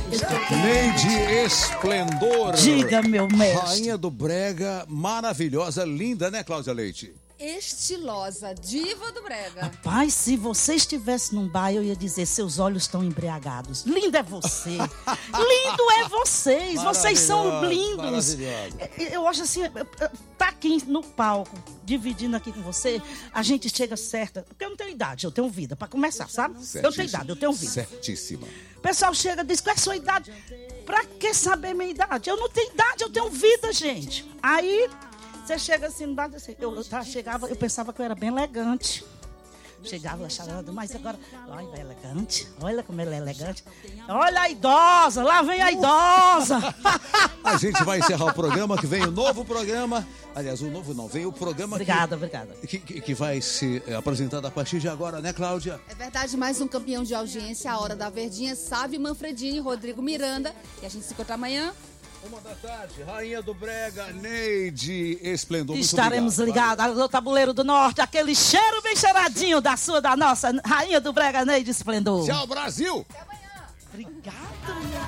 Neide Esplendor. Diga, meu mestre. Rainha do brega, maravilhosa, linda, né, Cláudia Leite? Estilosa, diva do brega. Rapaz, se você estivesse num bar, eu ia dizer, seus olhos estão embriagados. Lindo é você. Lindo é vocês. Vocês são lindos. Eu acho assim, tá aqui no palco, dividindo aqui com você, a gente chega certa. Porque eu não tenho idade, eu tenho vida, pra começar, sabe? Eu tenho idade, eu tenho vida. Certíssima. O pessoal chega e diz, qual é a sua idade? Pra que saber minha idade? Eu não tenho idade, eu tenho vida, gente. Aí... Você chega assim, não dá assim. Chegava, eu pensava que eu era bem elegante. Chegava achando, mas agora, olha, é elegante. Olha como ela é elegante. Olha a idosa, lá vem a idosa. A gente vai encerrar o programa, que vem o novo programa. Aliás, o novo não, vem o programa obrigada. Que vai ser apresentado a partir de agora, né, Cláudia? É verdade, mais um campeão de audiência, a Hora da Verdinha, Sávio Manfredini, Rodrigo Miranda. E a gente se encontra amanhã. 1h da tarde, Rainha do Brega, Neide Esplendor. Estaremos ligados ao Tabuleiro do Norte, aquele cheiro bem cheiradinho da nossa Rainha do Brega, Neide Esplendor. Tchau, Brasil! Até amanhã. Obrigada.